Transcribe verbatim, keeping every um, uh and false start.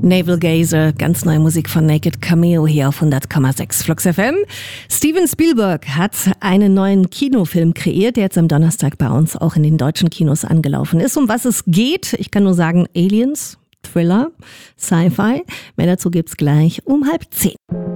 Navel Gazer, ganz neue Musik von Naked Cameo hier auf hundert Komma sechs Flux F M. Steven Spielberg hat einen neuen Kinofilm kreiert, der jetzt am Donnerstag bei uns auch in den deutschen Kinos angelaufen ist. Um was es geht? Ich kann nur sagen, Aliens, Thriller, Sci-Fi. Mehr dazu gibt's gleich um halb zehn.